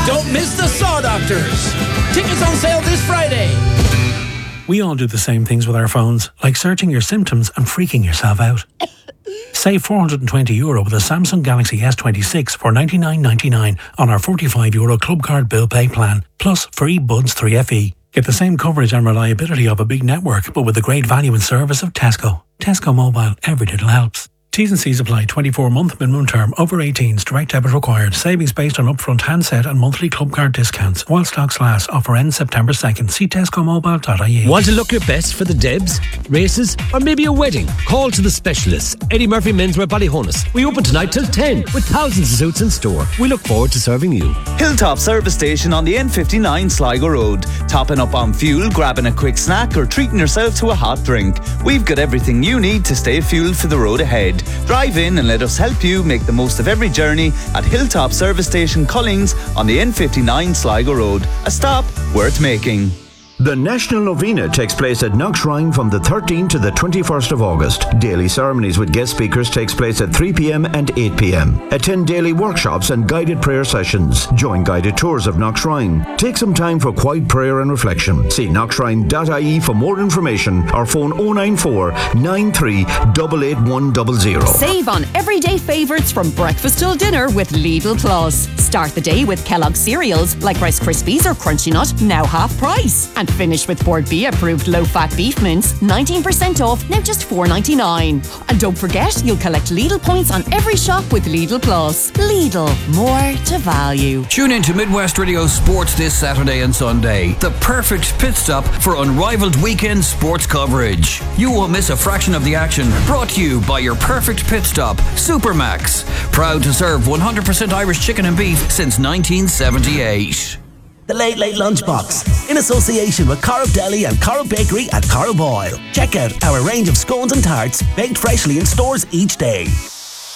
Don't miss the Saw Doctors. Tickets on sale this Friday. We all do the same things with our phones, like searching your symptoms and freaking yourself out. Save €420 with a Samsung Galaxy S26 for $99.99 on our €45 Club Card Bill Pay plan, plus free Buds 3FE. Get the same coverage and reliability of a big network, but with the great value and service of Tesco. Tesco Mobile, every little helps. T's and C's apply. 24-month minimum term. Over 18s. Direct debit required. Savings based on upfront handset and monthly club card discounts. While stocks last. Offer ends September 2nd. See tescomobile.ie. Want to look your best for the Debs, races, or maybe a wedding? Call to the specialists. Eddie Murphy Menswear Ballyhonus. We open tonight till 10 with thousands of suits in store. We look forward to serving you. Hilltop Service Station on the N59 Sligo Road. Topping up on fuel, grabbing a quick snack, or treating yourself to a hot drink. We've got everything you need to stay fueled for the road ahead. Drive in and let us help you make the most of every journey at Hilltop Service Station Cullings on the N59 Sligo Road. A stop worth making. The National Novena takes place at Knockshrine from the 13th to the 21st of August. Daily ceremonies with guest speakers takes place at 3 p.m. and 8 p.m. Attend daily workshops and guided prayer sessions. Join guided tours of Knockshrine. Take some time for quiet prayer and reflection. See knockshrine.ie for more information or phone 094 93 88100. Save on everyday favourites from breakfast till dinner with Lidl Plus. Start the day with Kellogg's cereals like Rice Krispies or Crunchy Nut, now half price. And finish with Port B approved low-fat beef mince, 19% off, now just $4.99. And don't forget, you'll collect Lidl points on every shop with Lidl Plus. Lidl, more to value. Tune in to Midwest Radio Sports this Saturday and Sunday. The perfect pit stop for unrivaled weekend sports coverage. You won't miss a fraction of the action. Brought to you by your perfect pit stop, Supermax. Proud to serve 100% Irish chicken and beef since 1978. The Late Late Lunchbox, in association with Corrib Deli and Corrib Bakery at Corrib Oil. Check out our range of scones and tarts baked freshly in stores each day.